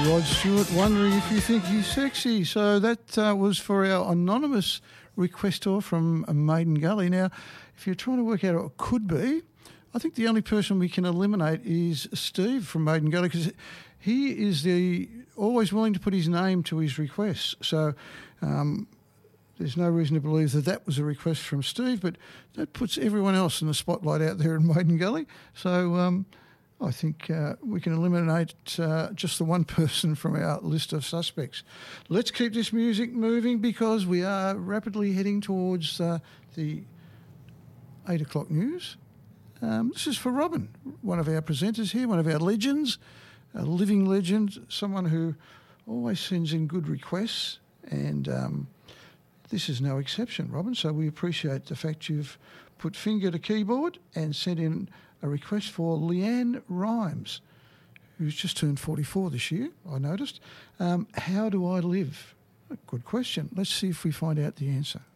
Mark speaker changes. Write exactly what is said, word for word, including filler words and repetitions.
Speaker 1: Rod Stewart, wondering if you think he's sexy. So that uh, was for our anonymous requestor from Maiden Gully. Now, if you're trying to work out what it could be, I think the only person we can eliminate is Steve from Maiden Gully, because he is the always willing to put his name to his requests. So um, there's no reason to believe that that was a request from Steve, but that puts everyone else in the spotlight out there in Maiden Gully. So um, I think uh, we can eliminate uh, just the one person from our list of suspects. Let's keep this music moving because we are rapidly heading towards uh, the eight o'clock news. Um, this is for Robin, one of our presenters here, one of our legends, a living legend, someone who always sends in good requests, and um, this is no exception, Robin. So we appreciate the fact you've put finger to keyboard and sent in a request for Leanne Rhymes, who's just turned forty-four this year, I noticed. Um, how do I live? A good question. Let's see if we find out the answer.